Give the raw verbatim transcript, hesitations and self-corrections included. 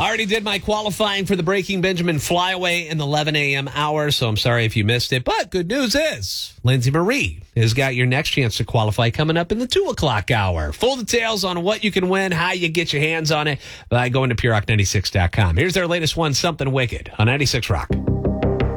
I already did my qualifying for the Breaking Benjamin Flyaway in the eleven a.m. hour, so I'm sorry if you missed it. But good news is, Lindsay Marie has got your next chance to qualify coming up in the two o'clock hour. Full details on what you can win, how you get your hands on it by going to pure rock ninety-six dot com. Here's their latest one, Something Wicked, on ninety-six Rock.